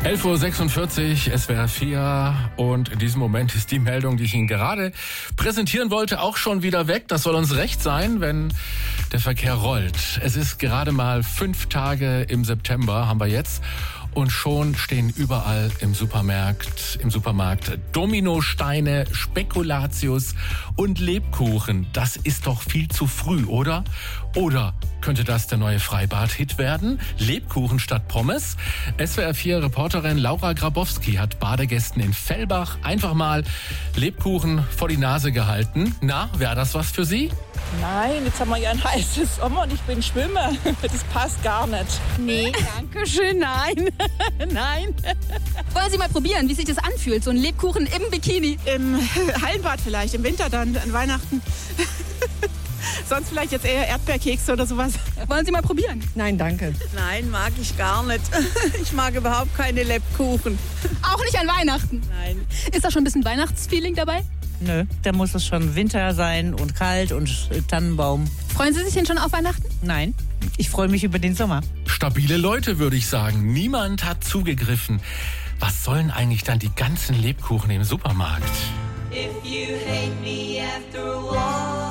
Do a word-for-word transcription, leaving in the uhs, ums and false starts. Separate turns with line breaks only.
elf Uhr sechsundvierzig, S W R vier, und in diesem Moment ist die Meldung, die ich Ihnen gerade präsentieren wollte, auch schon wieder weg. Das soll uns recht sein, wenn der Verkehr rollt. Es ist gerade mal fünf Tage im September, haben wir jetzt. Und schon stehen überall im Supermarkt, im Supermarkt Dominosteine, Spekulatius und Lebkuchen. Das ist doch viel zu früh, oder? Oder könnte das der neue Freibad-Hit werden? Lebkuchen statt Pommes? S W R vier Reporterin Laura Grabowski hat Badegästen in Fellbach einfach mal Lebkuchen vor die Nase gehalten. Na, wäre das was für Sie?
Nein, jetzt haben wir ja ein heißes Sommer und ich bin Schwimmer. Das passt gar nicht.
Nee, danke schön, nein. Nein. Wollen Sie mal probieren, wie sich das anfühlt, so ein Lebkuchen im Bikini?
Im Hallenbad vielleicht, im Winter dann, an Weihnachten. Sonst vielleicht jetzt eher Erdbeerkekse oder sowas.
Wollen Sie mal probieren?
Nein, danke.
Nein, mag ich gar nicht. Ich mag überhaupt keine Lebkuchen.
Auch nicht an Weihnachten?
Nein.
Ist da schon ein bisschen Weihnachtsfeeling dabei?
Nö, da muss es schon Winter sein und kalt und Tannenbaum.
Freuen Sie sich denn schon auf Weihnachten?
Nein, ich freue mich über den Sommer.
Stabile Leute, würde ich sagen. Niemand hat zugegriffen. Was sollen eigentlich dann die ganzen Lebkuchen im Supermarkt?
If you hate me after a while